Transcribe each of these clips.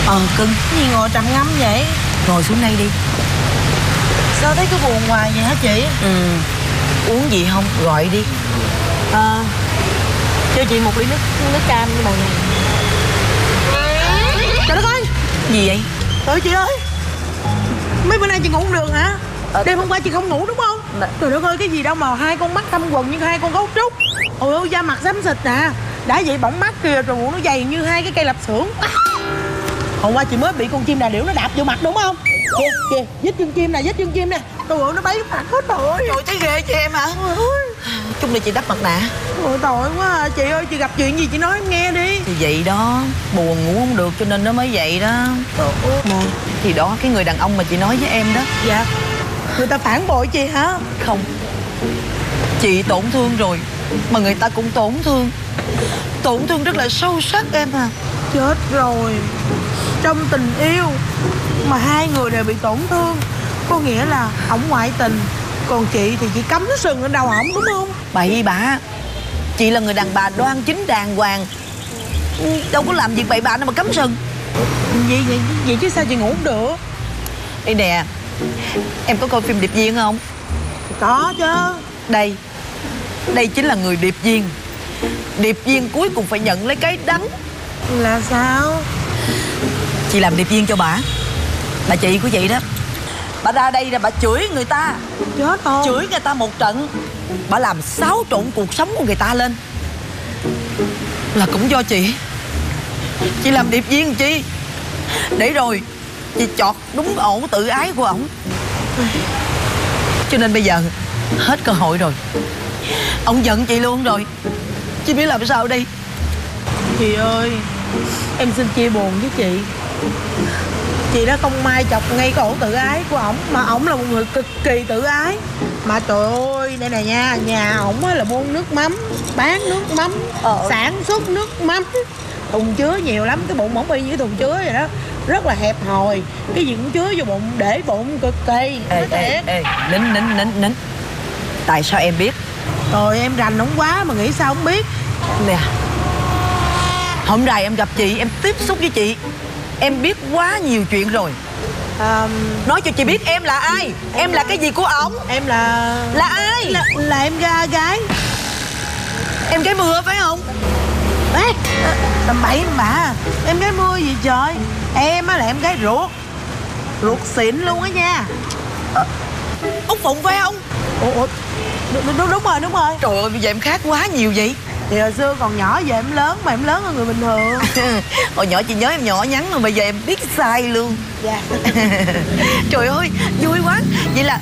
Cưng. Gì ngồi trầm ngâm vậy? Ngồi xuống đây đi. Sao thấy cứ buồn hoài vậy hả chị? Uống gì không? Gọi đi. Cho chị một ly nước cam như bà này. Trời đất ơi! Gì vậy? Trời chị ơi! Mấy bữa nay chị ngủ không được hả? Đêm hôm qua chị không ngủ đúng không? Trời đất ơi, cái gì đâu mà hai con mắt thâm quần như hai con gấu trúc. Ôi ôi, da mặt xám xịt nè. Đã vậy bỏng mắt kìa, rồi nó dày như hai cái cây lạp xưởng. Hôm qua chị mới bị con chim đà điểu nó đạp vô mặt đúng không? Kìa, kìa, vết chân chim nè, vết chân chim nè. Trời ơi, nó bấy mặt hết rồi. Trời, thấy ghê cho em hả? Chung đi chị đắp mặt nạ. Ôi tội quá à. Chị ơi, chị gặp chuyện gì chị nói em nghe đi. Thì vậy đó, buồn ngủ không được cho nên nó mới vậy đó. Mà Thì đó, cái người đàn ông mà chị nói với em đó. dạ, người ta phản bội chị hả? Không, chị tổn thương rồi mà người ta cũng tổn thương. Tổn thương rất là sâu sắc em à. Chết rồi. Trong tình yêu mà hai người đều bị tổn thương, có nghĩa là ổng ngoại tình, còn chị thì chị cắm sừng lên đầu ổng đúng không? Bậy bạ. Chị là người đàn bà đoan chính đàng hoàng, đâu có làm việc bậy bạ đâu mà cắm sừng. Vậy chứ sao chị ngủ không được? Đây nè, em có coi phim Điệp Viên không? Có chứ. Đây chính là người điệp viên. Điệp viên cuối cùng phải nhận lấy cái đắng. Là sao? Chị làm điệp viên cho bà chị của chị đó. Bà ra đây là bà chửi người ta. Chết không? Chửi người ta một trận. Bà làm xáo trộn cuộc sống của người ta lên. Là cũng do chị. Chị làm điệp viên chi để rồi chị chọt đúng ổ tự ái của ổng. Cho nên bây giờ hết cơ hội rồi. Ông giận chị luôn rồi. Chị biết làm sao đây? Chị ơi, em xin chia buồn với chị. Chị đã không may chọc ngay cái ổ tự ái của ổng. Mà ổng là một người cực kỳ tự ái. Mà trời ơi, đây nè nha, nhà ổng là buôn nước mắm, bán nước mắm, sản xuất nước mắm. Thùng chứa nhiều lắm, cái bụng ổng y như cái thùng chứa vậy đó. Rất là hẹp hòi. Cái gì cũng chứa vô bụng, để bụng cực kỳ. Ê, nín. Tại sao em biết? Rồi em rành ổng quá mà nghĩ sao không biết. Nè, hôm nay em gặp chị, em tiếp xúc với chị, em biết quá nhiều chuyện rồi. Nói cho chị biết em là ai. Em là cái gì của ổng. Em là ai? Là em gái. Em gái Mưa phải không? Ê, tầm bậy mà. Em gái Mưa gì trời. Em á là em gái ruột. Ruột xịn luôn á nha. Út Phụng phải không? Ủa, đúng rồi. Trời ơi, bây giờ em khác quá nhiều vậy. Thì hồi xưa còn nhỏ, giờ em lớn mà em lớn hơn người bình thường. Hồi nhỏ chị nhớ em nhỏ nhắn mà bây giờ em biết sai luôn. Dạ. Trời ơi, vui quá. Vậy là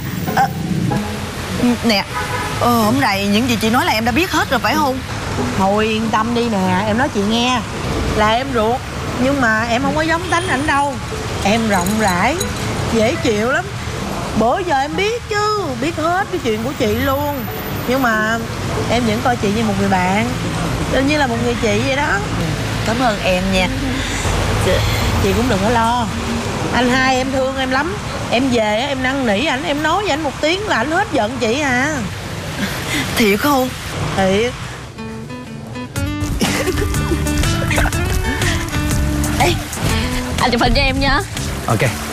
nè, hôm nay những gì chị nói là em đã biết hết rồi phải không? Thôi yên tâm đi nè, em nói chị nghe. Là em ruột, nhưng mà em không có giống tánh ảnh đâu. Em rộng rãi, dễ chịu lắm. Bữa giờ em biết chứ, biết hết cái chuyện của chị luôn. Nhưng mà em vẫn coi chị như một người bạn, đương nhiên là một người chị vậy đó. Cảm ơn em nha. Chị cũng đừng có lo. Anh hai em thương em lắm. Em về em năn nỉ ảnh, em nói với ảnh một tiếng là ảnh hết giận chị à. Thiệt không? Thiệt. Ê, anh chụp hình cho em nha. Ok.